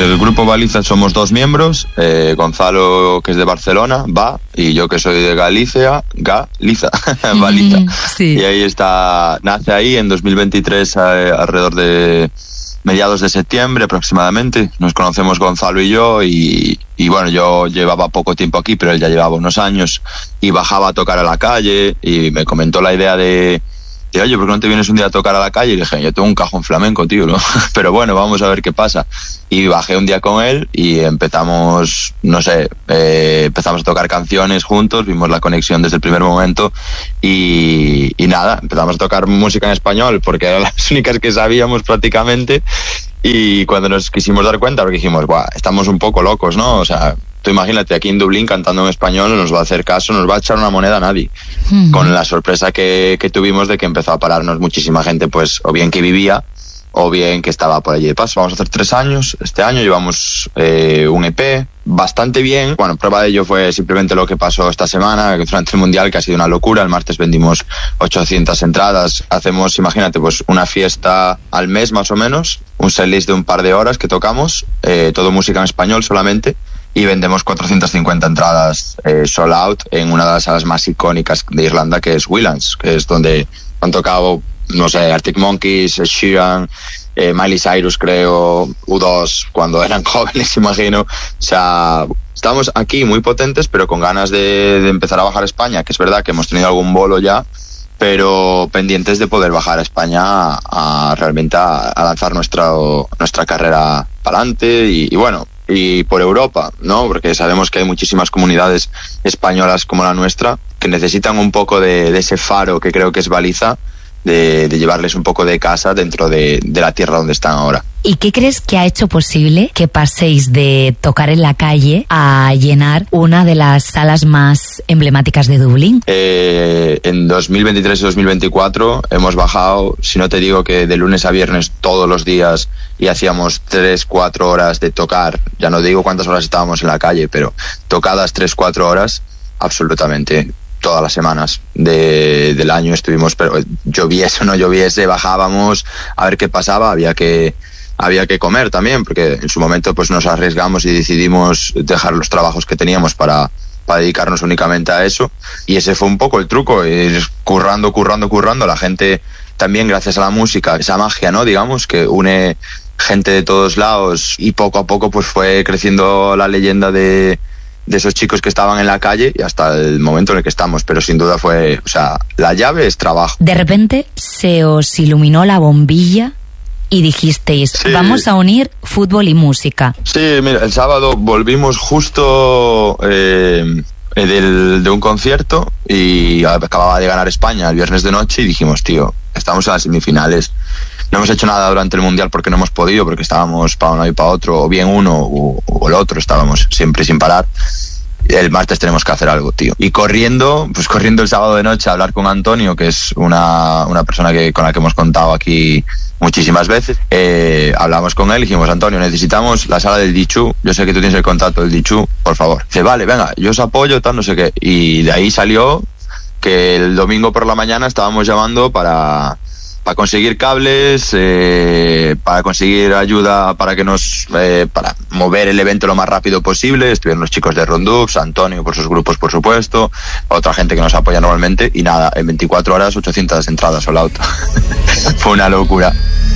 el grupo Baliza somos 2 miembros, Gonzalo, que es de Barcelona, va, y yo, que soy de Galicia, Galiza, Baliza. Sí. Y ahí está, nace ahí en 2023, alrededor de mediados de septiembre aproximadamente. Nos conocemos Gonzalo y yo, y bueno, yo llevaba poco tiempo aquí, pero él ya llevaba unos años, y bajaba a tocar a la calle, y me comentó la idea de oye, ¿por qué no te vienes un día a tocar a la calle? Y le dije, yo tengo un cajón flamenco, tío, ¿no? Pero bueno, vamos a ver qué pasa. Y bajé un día con él y empezamos, no sé, empezamos a tocar canciones juntos, vimos la conexión desde el primer momento y nada, empezamos a tocar música en español porque eran las únicas que sabíamos prácticamente. Y cuando nos quisimos dar cuenta, porque dijimos, guau, estamos un poco locos, ¿no? O sea, tú imagínate aquí en Dublín cantando en español, no nos va a hacer caso, nos va a echar una moneda a nadie. Con la sorpresa que tuvimos de que empezó a pararnos muchísima gente, pues, o bien que vivía, o bien que estaba por allí de paso. Vamos a hacer 3 años, este año llevamos un EP, bastante bien. Bueno, prueba de ello fue simplemente lo que pasó esta semana, durante el Mundial, que ha sido una locura. El martes vendimos 800 entradas. Hacemos, imagínate, pues una fiesta al mes más o menos, un setlist de un par de horas que tocamos, todo música en español solamente, y vendemos 450 entradas sold out en una de las salas más icónicas de Irlanda, que es Willands, que es donde han tocado, no sé, Arctic Monkeys, Sheeran, Miley Cyrus, creo, U2, cuando eran jóvenes, imagino. O sea, estamos aquí muy potentes, pero con ganas de empezar a bajar a España, que es verdad que hemos tenido algún bolo ya, pero pendientes de poder bajar a España a realmente a lanzar nuestra carrera para adelante y bueno, y por Europa, ¿no? Porque sabemos que hay muchísimas comunidades españolas como la nuestra que necesitan un poco de ese faro que creo que es Baliza, de llevarles un poco de casa dentro de la tierra donde están ahora. ¿Y qué crees que ha hecho posible que paséis de tocar en la calle a llenar una de las salas más emblemáticas de Dublín? En 2023 y 2024 hemos bajado, si no te digo que de lunes a viernes todos los días, y hacíamos 3-4 horas de tocar. Ya no digo cuántas horas estábamos en la calle, pero tocadas 3-4 horas absolutamente todas las semanas del año estuvimos, pero lloviese o no lloviese, bajábamos a ver qué pasaba. Había que comer también, porque en su momento pues nos arriesgamos y decidimos dejar los trabajos que teníamos para dedicarnos únicamente a eso, y ese fue un poco el truco, ir currando. La gente también, gracias a la música, esa magia, ¿no? Digamos, que une gente de todos lados, y poco a poco pues fue creciendo la leyenda de esos chicos que estaban en la calle y hasta el momento en el que estamos, pero sin duda fue, o sea, la llave es trabajo. De repente se os iluminó la bombilla y dijisteis, sí, vamos a unir fútbol y música. Sí, mira, el sábado volvimos justo de un concierto y acababa de ganar España el viernes de noche y dijimos, tío, estamos en las semifinales. No hemos hecho nada durante el Mundial porque no hemos podido, porque estábamos para uno y para otro, o bien uno o el otro, estábamos siempre sin parar. El martes tenemos que hacer algo, tío. Y corriendo el sábado de noche a hablar con Antonio, que es una persona con la que hemos contado aquí muchísimas veces. Hablamos con él y dijimos, Antonio, necesitamos la sala del Dichu. Yo sé que tú tienes el contacto del Dichu, por favor. Dice, vale, venga, yo os apoyo, tal, no sé qué. Y de ahí salió que el domingo por la mañana estábamos llamando para conseguir cables, para conseguir ayuda para para mover el evento lo más rápido posible. Estuvieron los chicos de Rondubs, Antonio por sus grupos, por supuesto, otra gente que nos apoya normalmente, y nada, en 24 horas 800 entradas sold out. Fue una locura.